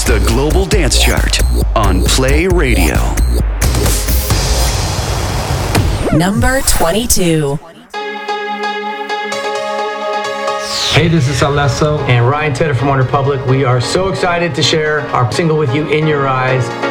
The Global Dance Chart on Play Radio. Number 22. Hey, this is Alesso and Ryan Tedder from One Republic. We are so excited to share our single with you, In Your Eyes.